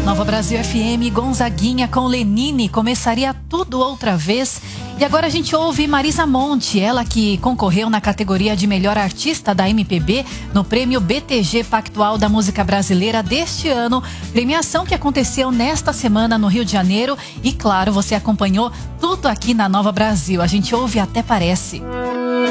Nova Brasil FM, Gonzaguinha com Lenine, começaria tudo outra vez. E agora a gente ouve Marisa Monte, ela que concorreu na categoria de melhor artista da MPB no prêmio BTG Pactual da Música Brasileira deste ano, premiação que aconteceu nesta semana no Rio de Janeiro. E claro, você acompanhou tudo aqui na Nova Brasil. A gente ouve Até Parece.